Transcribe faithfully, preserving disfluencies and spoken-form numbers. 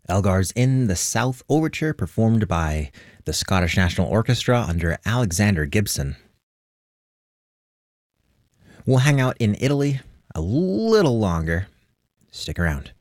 Elgar's In the South Overture, performed by the Scottish National Orchestra under Alexander Gibson. We'll hang out in Italy a little longer. Stick around.